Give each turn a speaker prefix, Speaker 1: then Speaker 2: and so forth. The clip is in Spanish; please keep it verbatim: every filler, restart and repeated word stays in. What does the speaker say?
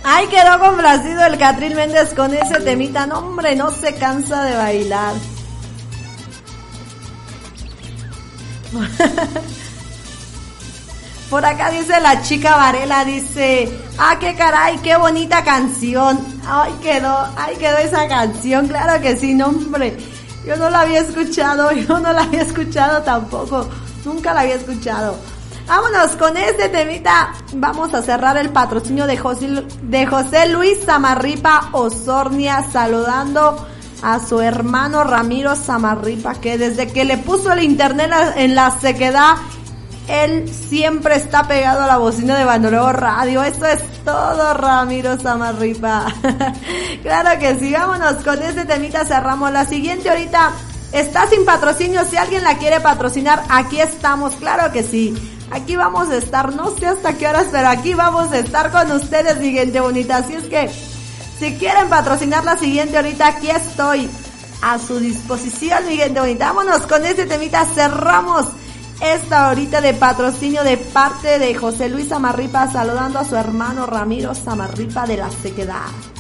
Speaker 1: Ay, quedó complacido el Catrín Méndez con ese temita. No, hombre, no se cansa de bailar. Por acá dice la chica Varela, dice, ah, qué caray, qué bonita canción. Ay, quedó, ay, quedó esa canción, claro que sí, no, hombre. Yo no la había escuchado, yo no la había escuchado tampoco. Nunca la había escuchado. Vámonos con este temita. Vamos a cerrar el patrocinio de José, de José Luis Samarripa Osornia, saludando a su hermano Ramiro Samarripa, que desde que le puso el internet en la sequedad, él siempre está pegado a la bocina de Bandolero Radio. Eso es todo, Ramiro Samarripa. Claro que sí, vámonos con este temita, cerramos. La siguiente ahorita está sin patrocinio. Si alguien la quiere patrocinar, aquí estamos, claro que sí. Aquí vamos a estar, no sé hasta qué horas, pero aquí vamos a estar con ustedes, mi gente bonita. Así es que, si quieren patrocinar la siguiente ahorita, aquí estoy a su disposición, mi gente bonita. Vámonos con este temita, cerramos esta horita de patrocinio de parte de José Luis Samarripa, saludando a su hermano Ramiro Samarripa de la Sequedad.